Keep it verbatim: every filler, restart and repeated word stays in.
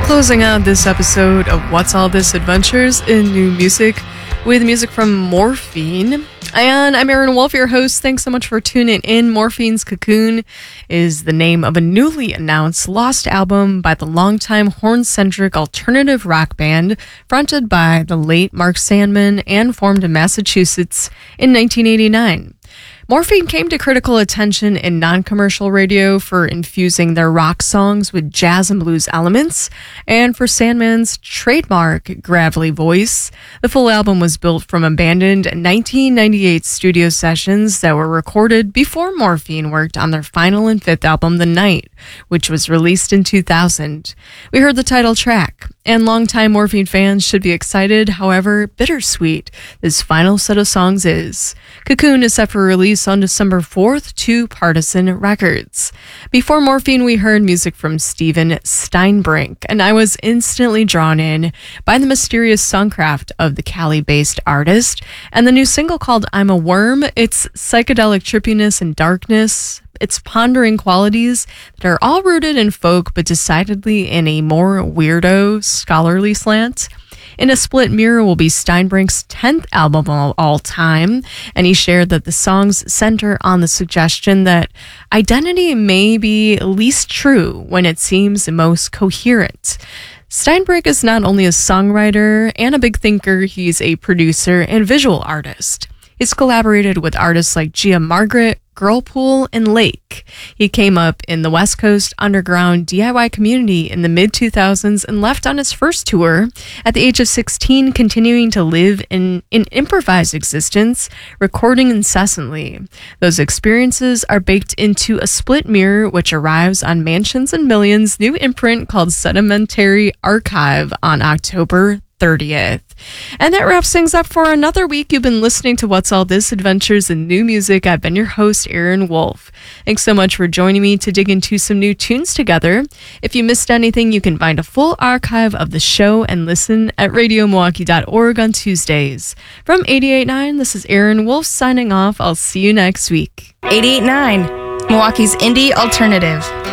Closing out this episode of What's All This Adventures in New Music with music from Morphine. And I'm Aaron Wolf, your host. Thanks so much for tuning in. Morphine's Cocoon is the name of a newly announced lost album by the longtime horn-centric alternative rock band fronted by the late Mark Sandman and formed in Massachusetts in nineteen eighty-nine. Morphine came to critical attention in non-commercial radio for infusing their rock songs with jazz and blues elements, and for Sandman's trademark gravelly voice. The full album was built from abandoned nineteen ninety-eight studio sessions that were recorded before Morphine worked on their final and fifth album, The Night, which was released in two thousand. We heard the title track, and longtime Morphine fans should be excited, however bittersweet this final set of songs is. Cocoon is set for release on December fourth to Partisan Records. Before Morphine, we heard music from Steven Steinbrink, and I was instantly drawn in by the mysterious songcraft of the Cali-based artist, and the new single called I'm a Worm. Its psychedelic trippiness and darkness, its pondering qualities that are all rooted in folk but decidedly in a more weirdo, scholarly slant. In a Split Mirror will be Steinbrink's tenth album of all time, and he shared that the songs center on the suggestion that identity may be least true when it seems most coherent. Steinbrink is not only a songwriter and a big thinker, he's a producer and visual artist. He's collaborated with artists like Gia Margaret, Girlpool, and Lake. He came up in the West Coast underground D I Y community in the mid two thousands and left on his first tour at the age of sixteen, continuing to live in an improvised existence, recording incessantly. Those experiences are baked into A Split Mirror, which arrives on Mansions and Millions' new imprint called Sedimentary Archive on October thirtieth. And that wraps things up for another week. You've been listening to What's All This Adventures in New Music. I've been your host, Aaron Wolf. Thanks so much for joining me to dig into some new tunes together. If you missed anything, you can find a full archive of the show and listen at radio milwaukee dot org on Tuesdays. From eighty-eight point nine, this is Aaron Wolf signing off. I'll see you next week. eighty-eight point nine, Milwaukee's indie alternative.